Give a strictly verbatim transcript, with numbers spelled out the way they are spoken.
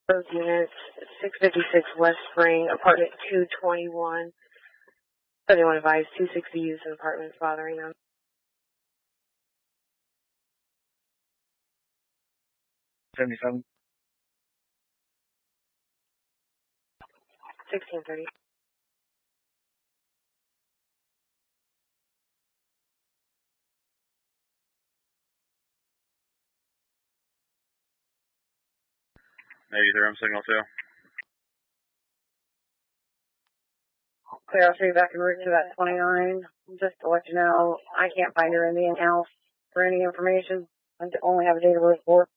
Those units, six fifty-six West Spring, apartment two twenty-one. Anyone advised two sixty use in apartments bothering them. seventy-seven. sixteen thirty. Maybe they're on signal two. Clear, I'll show you back in route to that twenty-nine. Just to let you know, I can't find her in the in-house for any information. I only have a data report.